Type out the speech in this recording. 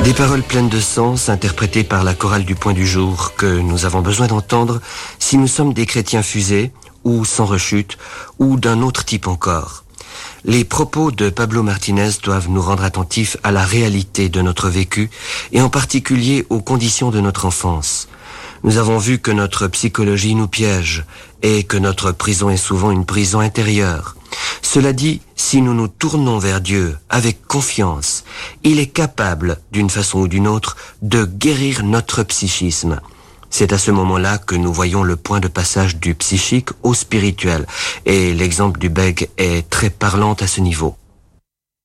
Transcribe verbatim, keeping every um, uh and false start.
Des paroles pleines de sens, interprétées par la chorale du Point du Jour, que nous avons besoin d'entendre si nous sommes des chrétiens fusés, ou sans rechute, ou d'un autre type encore. Les propos de Pablo Martinez doivent nous rendre attentifs à la réalité de notre vécu, et en particulier aux conditions de notre enfance. Nous avons vu que notre psychologie nous piège, et que notre prison est souvent une prison intérieure. Cela dit, si nous nous tournons vers Dieu avec confiance, il est capable, d'une façon ou d'une autre, de guérir notre psychisme. C'est à ce moment-là que nous voyons le point de passage du psychique au spirituel, et l'exemple du bègue est très parlant à ce niveau.